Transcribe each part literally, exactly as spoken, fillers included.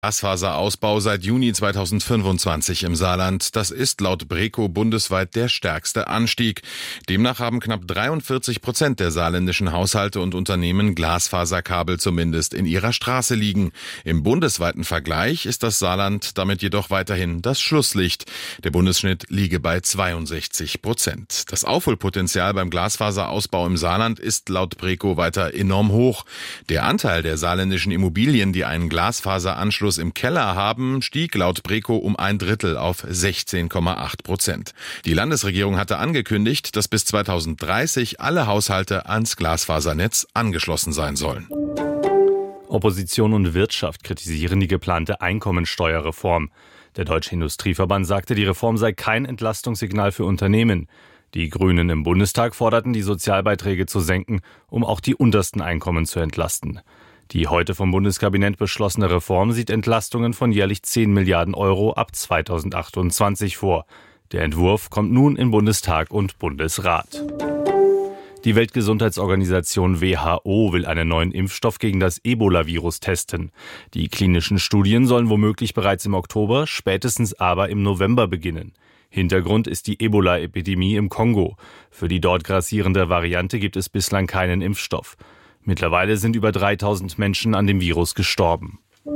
Glasfaserausbau seit Juni zweitausendfünfundzwanzig im Saarland. Das ist laut Breco bundesweit der stärkste Anstieg. Demnach haben knapp dreiundvierzig Prozent der saarländischen Haushalte und Unternehmen Glasfaserkabel zumindest in ihrer Straße liegen. Im bundesweiten Vergleich ist das Saarland damit jedoch weiterhin das Schlusslicht. Der Bundesschnitt liege bei zweiundsechzig Prozent. Das Aufholpotenzial beim Glasfaserausbau im Saarland ist laut Breco weiter enorm hoch. Der Anteil der saarländischen Immobilien, die einen Glasfaseranschluss im Keller haben, stieg laut Breco um ein Drittel auf sechzehn Komma acht Prozent. Die Landesregierung hatte angekündigt, dass bis zweitausenddreißig alle Haushalte ans Glasfasernetz angeschlossen sein sollen. Opposition und Wirtschaft kritisieren die geplante Einkommensteuerreform. Der Deutsche Industrieverband sagte, die Reform sei kein Entlastungssignal für Unternehmen. Die Grünen im Bundestag forderten, die Sozialbeiträge zu senken, um auch die untersten Einkommen zu entlasten. Die heute vom Bundeskabinett beschlossene Reform sieht Entlastungen von jährlich zehn Milliarden Euro ab zweitausendachtundzwanzig vor. Der Entwurf kommt nun in Bundestag und Bundesrat. Die Weltgesundheitsorganisation W H O will einen neuen Impfstoff gegen das Ebola-Virus testen. Die klinischen Studien sollen womöglich bereits im Oktober, spätestens aber im November beginnen. Hintergrund ist die Ebola-Epidemie im Kongo. Für die dort grassierende Variante gibt es bislang keinen Impfstoff. Mittlerweile sind über dreitausend Menschen an dem Virus gestorben.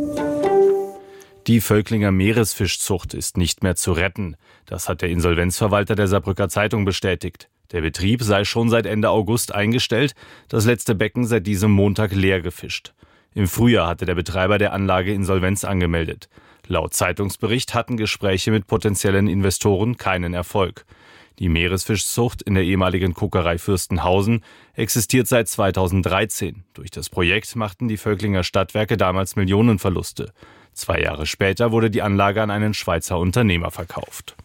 Die Völklinger Meeresfischzucht ist nicht mehr zu retten. Das hat der Insolvenzverwalter der Saarbrücker Zeitung bestätigt. Der Betrieb sei schon seit Ende August eingestellt, das letzte Becken seit diesem Montag leer gefischt. Im Frühjahr hatte der Betreiber der Anlage Insolvenz angemeldet. Laut Zeitungsbericht hatten Gespräche mit potenziellen Investoren keinen Erfolg. Die Meeresfischzucht in der ehemaligen Kokerei Fürstenhausen existiert seit zweitausenddreizehn. Durch das Projekt machten die Völklinger Stadtwerke damals Millionenverluste. Zwei Jahre später wurde die Anlage an einen Schweizer Unternehmer verkauft.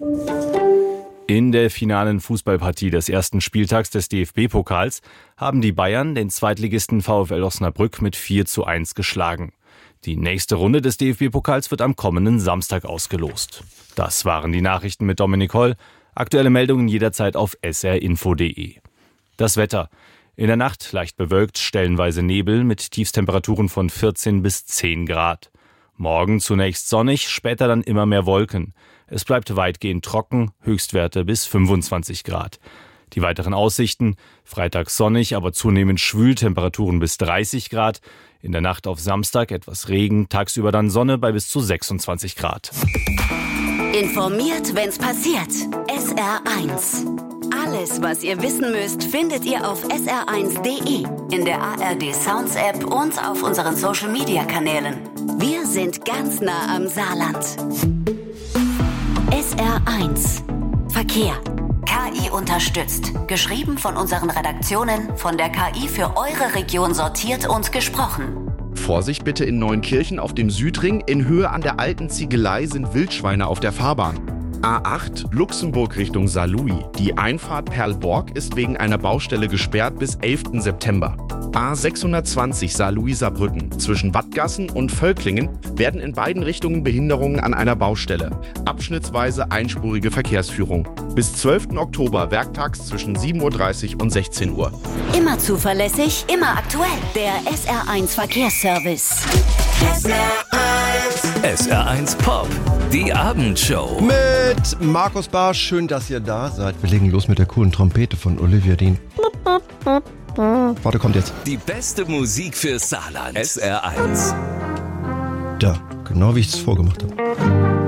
In der finalen Fußballpartie des ersten Spieltags des D F B-Pokals haben die Bayern den Zweitligisten VfL Osnabrück mit vier zu eins geschlagen. Die nächste Runde des D F B-Pokals wird am kommenden Samstag ausgelost. Das waren die Nachrichten mit Dominik Holl. Aktuelle Meldungen jederzeit auf s r info punkt d e. Das Wetter. In der Nacht leicht bewölkt, stellenweise Nebel mit Tiefstemperaturen von vierzehn bis zehn Grad. Morgen zunächst sonnig, später dann immer mehr Wolken. Es bleibt weitgehend trocken, Höchstwerte bis fünfundzwanzig Grad. Die weiteren Aussichten: Freitag sonnig, aber zunehmend schwül, Temperaturen bis dreißig Grad. In der Nacht auf Samstag etwas Regen, tagsüber dann Sonne bei bis zu sechsundzwanzig Grad. Informiert, wenn's passiert. S R eins. Alles, was ihr wissen müsst, findet ihr auf s r eins punkt d e, in der A R D Sounds App und auf unseren Social Media Kanälen. Wir sind ganz nah am Saarland. S R eins. Verkehr. K I unterstützt. Geschrieben von unseren Redaktionen, von der K I für eure Region sortiert und gesprochen. Vorsicht bitte in Neunkirchen auf dem Südring. In Höhe an der alten Ziegelei sind Wildschweine auf der Fahrbahn. A acht Luxemburg Richtung Saarlouis. Die Einfahrt Perlborg ist wegen einer Baustelle gesperrt bis elften September. A sechshundertzwanzig Saarlouis-Saarbrücken. Zwischen Wattgassen und Völklingen werden in beiden Richtungen Behinderungen an einer Baustelle. Abschnittsweise einspurige Verkehrsführung. Bis zwölften Oktober werktags zwischen sieben Uhr dreißig und sechzehn Uhr. Immer zuverlässig, immer aktuell. Der S R eins Verkehrsservice. S R eins. S R eins Pop. Die Abendshow. Mit Markus Barsch. Schön, dass ihr da seid. Wir legen los mit der coolen Trompete von Olivia Dean. Warte, kommt jetzt. Die beste Musik für Saarland. S R eins. Da, genau wie ich es vorgemacht habe.